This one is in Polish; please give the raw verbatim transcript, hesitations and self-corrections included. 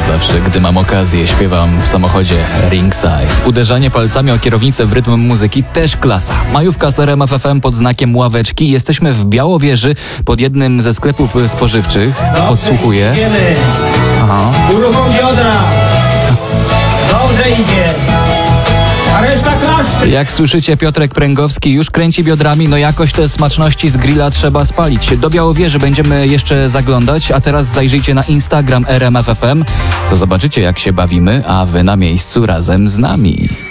Zawsze, gdy mam okazję, śpiewam w samochodzie ringside. Uderzanie palcami o kierownicę w rytm muzyki też klasa. Majówka z R M F F M pod znakiem ławeczki. Jesteśmy w Białowieży pod jednym ze sklepów spożywczych. Podsłuchuję. Aha. Uruchom biodra. Dobrze idzie. A reszta klaszczy. Jak słyszycie, Piotrek Pręgowski już kręci biodrami, no jakoś te smaczności z grilla trzeba spalić. Do Białowieży będziemy jeszcze zaglądać, a teraz zajrzyjcie na Instagram R M F F M, to zobaczycie jak się bawimy, a wy na miejscu razem z nami.